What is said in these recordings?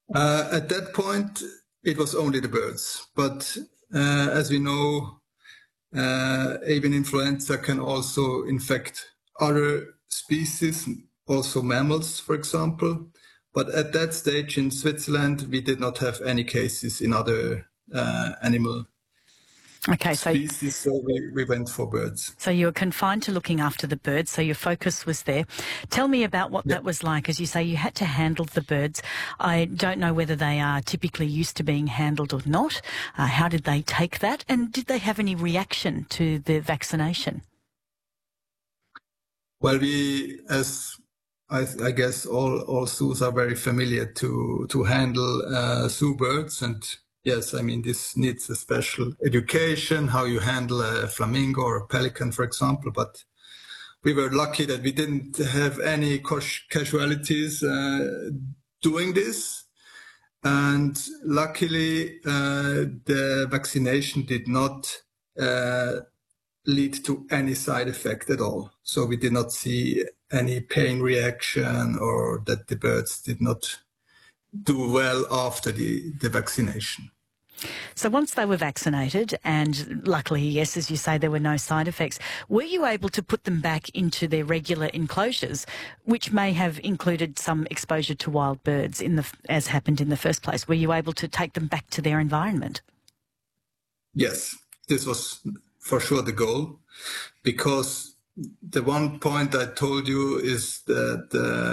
At that point, it was only the birds. But as we know, avian influenza can also infect other species, also mammals, for example. But at that stage in Switzerland, we did not have any cases in other animal species, so we went for birds. So you were confined to looking after the birds, so your focus was there. Tell me about what that was like. As you say, you had to handle the birds. I don't know whether they are typically used to being handled or not. How did they take that? And did they have any reaction to the vaccination? Well, we, as I guess all zoos are very familiar to handle zoo birds, and yes, I mean, this needs a special education, how you handle a flamingo or a pelican, for example. But we were lucky that we didn't have any casualties doing this. And luckily, the vaccination did not lead to any side effect at all. So we did not see any pain reaction or that the birds did not do well after the vaccination. So once they were vaccinated, and luckily, yes, as you say, there were no side effects, were you able to put them back into their regular enclosures, which may have included some exposure to wild birds, as happened in the first place? Were you able to take them back to their environment? Yes, this was for sure the goal, because the one point I told you is that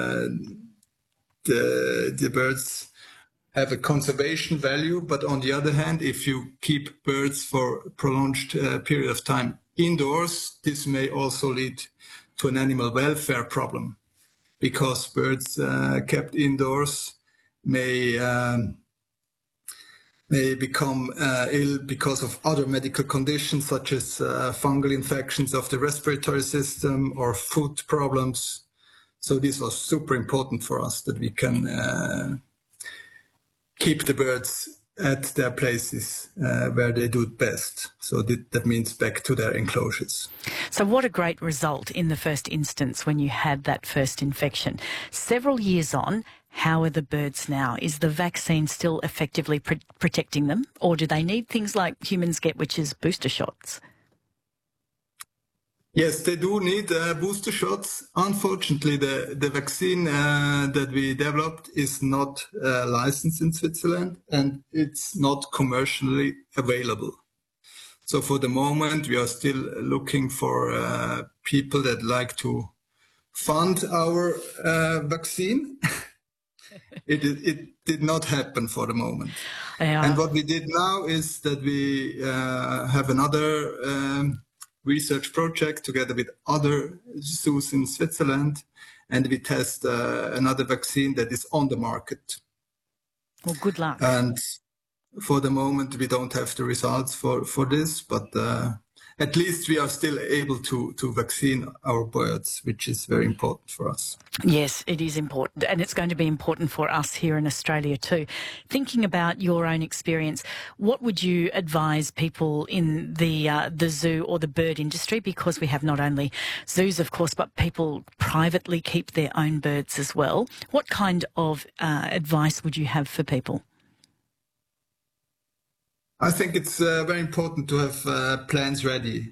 the birds have a conservation value, but on the other hand, if you keep birds for a prolonged period of time indoors, this may also lead to an animal welfare problem, because birds kept indoors may become ill because of other medical conditions, such as fungal infections of the respiratory system or food problems. So this was super important for us, that we can keep the birds at their places where they do it best. So that means back to their enclosures. So what a great result in the first instance when you had that first infection. Several years on, how are the birds now? Is the vaccine still effectively protecting them, or do they need things like humans get, which is booster shots? Yes, they do need booster shots. Unfortunately, the vaccine that we developed is not licensed in Switzerland, and it's not commercially available. So for the moment, we are still looking for people that like to fund our vaccine. It did not happen for the moment. Yeah. And what we did now is that we have another research project together with other zoos in Switzerland, and we test another vaccine that is on the market. Well, good luck. And for the moment, we don't have the results for this, but at least we are still able to vaccine our birds, which is very important for us. Yes, it is important, and it's going to be important for us here in Australia too. Thinking about your own experience, what would you advise people in the zoo or the bird industry? Because we have not only zoos, of course, but people privately keep their own birds as well. What kind of advice would you have for people? I think it's very important to have plans ready.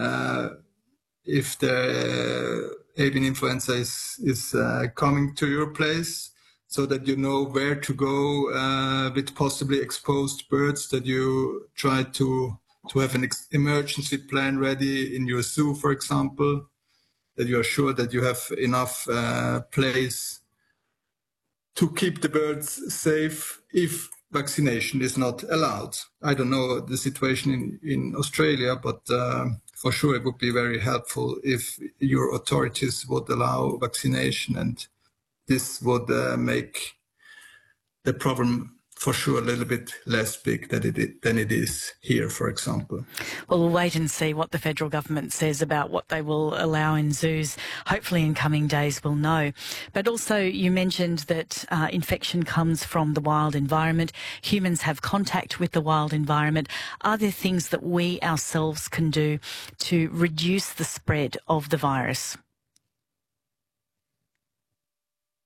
If the avian influenza is coming to your place, so that you know where to go with possibly exposed birds, that you try to have an emergency plan ready in your zoo, for example, that you are sure that you have enough place to keep the birds safe if vaccination is not allowed. I don't know the situation in Australia, but for sure it would be very helpful if your authorities would allow vaccination, and this would make the problem for sure a little bit less big than it is here, for example. Well, we'll wait and see what the federal government says about what they will allow in zoos. Hopefully in coming days we'll know. But also you mentioned that infection comes from the wild environment. Humans have contact with the wild environment. Are there things that we ourselves can do to reduce the spread of the virus?